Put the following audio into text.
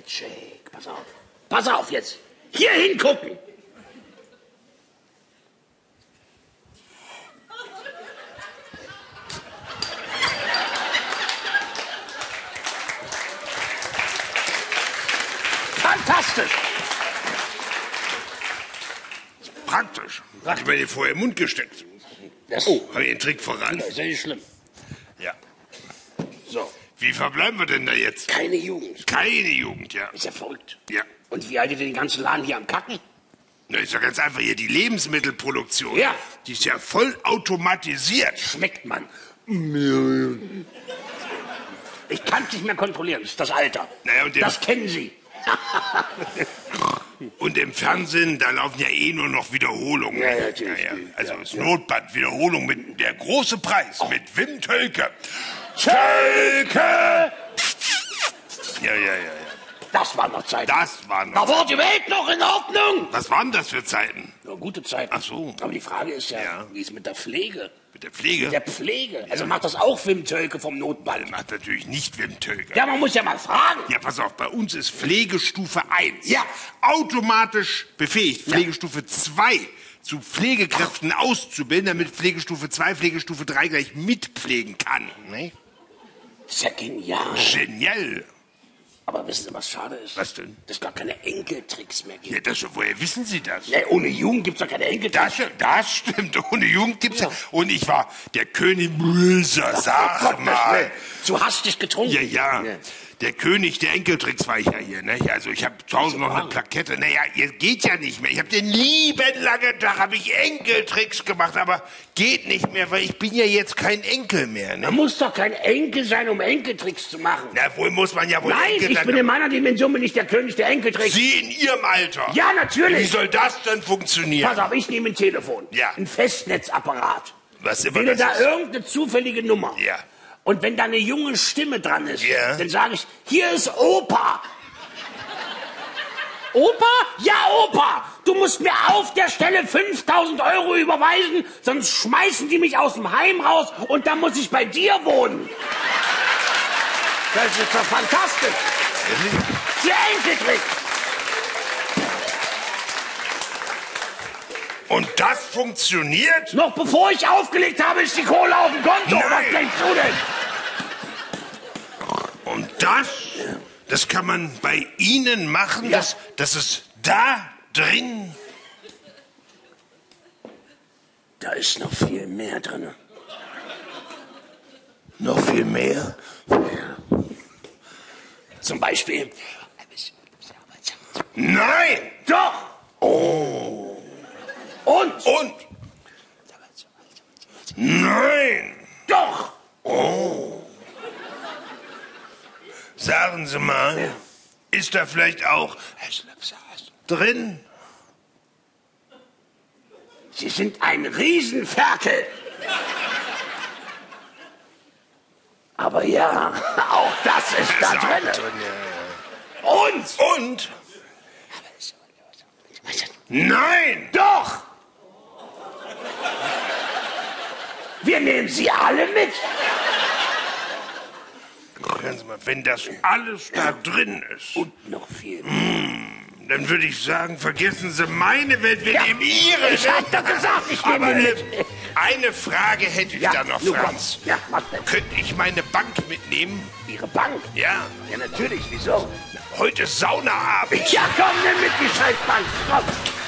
Jake, pass auf. Pass auf jetzt. Hier hingucken. Fantastisch. Praktisch. Hat ich mir den vorher im Mund gesteckt. Habe ich einen Trick verraten. Das ist ja nicht schlimm. Ja. So. Wie verbleiben wir denn da jetzt? Keine Jugend. Keine Jugend, ja. Ist ja verrückt. Ja. Und wie haltet ihr den ganzen Laden hier am Kacken? Na, ist ja ganz einfach hier die Lebensmittelproduktion. Ja. Die ist ja voll automatisiert. Schmeckt man. Ich kann es nicht mehr kontrollieren. Das ist das Alter. Naja, und das kennen Sie. Und im Fernsehen, da laufen ja eh nur noch Wiederholungen. Ja, natürlich. Ja. Also das Notband, Wiederholung mit der große Preis, mit Wim Tölke. Tölke! Ja. Das war noch Zeit. Das waren Da noch. war die Welt noch in Ordnung. Was waren das für Zeiten? Ja, gute Zeiten. Ach so. Aber die Frage ist ja, wie ist mit der Pflege? Mit der Pflege? Mit der Pflege. Also macht das auch Wim Tölke vom Notband? Macht natürlich nicht Wim Tölke. Ja, man muss ja mal fragen. Ja, pass auf, bei uns ist Pflegestufe 1. Ja. Automatisch befähigt. Pflegestufe 2 zu Pflegekräften auszubilden, damit Pflegestufe 2, Pflegestufe 3 gleich mitpflegen kann. Ne? Das ist ja genial. Genial. Aber wissen Sie, was schade ist? Was denn? Dass es gar keine Enkeltricks mehr gibt. Ja, das, woher wissen Sie das? Nee, ohne Jugend gibt's doch keine Enkeltricks. Das stimmt, ohne Jugend gibt's ja. Und ich war der König Böser, sag mal. Zu hastig getrunken. Ja. Der König der Enkeltricks war ich ja hier, ne? Also ich habe zu Hause noch eine Plakette. Naja, jetzt geht ja nicht mehr. Ich habe den lieben langen Tag habe ich Enkeltricks gemacht, aber geht nicht mehr, weil ich bin ja jetzt kein Enkel mehr, ne? Man muss doch kein Enkel sein, um Enkeltricks zu machen. Na, wohl muss man ja wohl Nein, Enkel ich sein. bin in meiner Dimension bin ich der König der Enkeltricks. Sie in Ihrem Alter? Ja, natürlich. Wie soll das denn funktionieren? Pass auf, ich nehme ein Telefon. Ja. Ein Festnetzapparat. Was immer Wähle das da ist. irgendeine zufällige Nummer. Ja. Und wenn da eine junge Stimme dran ist, Ja. dann sage ich, hier ist Opa. Opa? Ja, Opa. Du musst mir auf der Stelle 5.000 € überweisen, sonst schmeißen die mich aus dem Heim raus und dann muss ich bei dir wohnen. Das ist doch fantastisch. Der Enkeltrick. Und das funktioniert? Noch bevor ich aufgelegt habe, ist die Kohle auf dem Konto. Nein. Was denkst du denn? Und das kann man bei Ihnen machen, Ja. dass es da drin... Da ist noch viel mehr drin. Noch viel mehr? Ja. Zum Beispiel. Nein! Doch! Oh! Und? Nein! Doch! Oh! Sagen Sie mal, ist da vielleicht auch drin? Sie sind ein Riesenferkel. Aber ja, auch das ist da Ist auch drin. ja. Und? Nein! Doch! Wir nehmen sie alle mit. Hören Sie mal, wenn das alles da drin ist, Und noch viel. dann würde ich sagen, vergessen Sie meine Welt, wir Ja, nehmen Ihre. ich hab doch gesagt, ich nehme Aber die mit. eine Frage hätte ich da noch, nun komm. Franz. Ja, was denn? Könnte ich meine Bank mitnehmen? Ihre Bank? Ja. Ja, natürlich. Wieso? Heute ist Saunaabend. Ja, komm, nimm mit die Scheißbank. Komm.